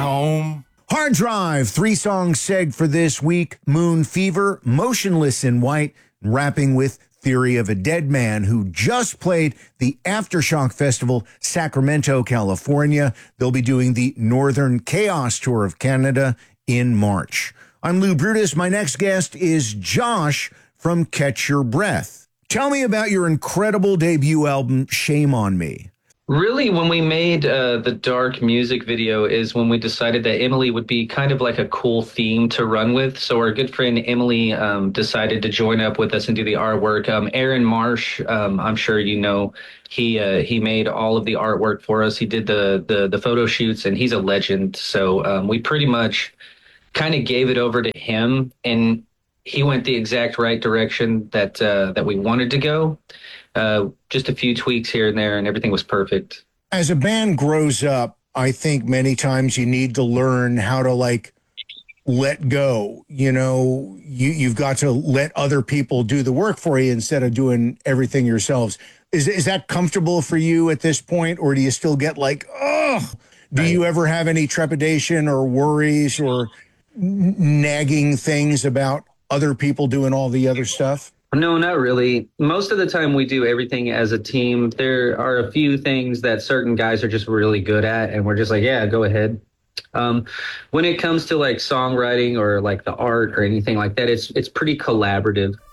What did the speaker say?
home. Hard Drive, 3 songs seg for this week: Moon Fever, Motionless in White, and wrapping with Theory of a Dead Man, who just played the Aftershock Festival, Sacramento, California. They'll be doing the Northern Chaos Tour of Canada in March. I'm Lou Brutus. My next guest is Josh from Catch Your Breath. Tell me about your incredible debut album, Shame on Me. Really, when we made the dark music video is when we decided that Emily would be kind of like a cool theme to run with. So our good friend Emily decided to join up with us and do the artwork. Aaron Marsh, I'm sure you know, he made all of the artwork for us. He did the photo shoots, and he's a legend. So we pretty much kind of gave it over to him, and he went the exact right direction that we wanted to go. Just a few tweaks here and there, and everything was perfect. As a band grows up, I think many times you need to learn how to let go. You know, you've got to let other people do the work for you instead of doing everything yourselves. Is that comfortable for you at this point, or do you still get do you ever have any trepidation or worries or nagging things about other people doing all the other stuff? No, not really. Most of the time we do everything as a team. There are a few things that certain guys are just really good at, and we're just like, yeah, go ahead. When it comes to songwriting or the art or anything like that, it's pretty collaborative.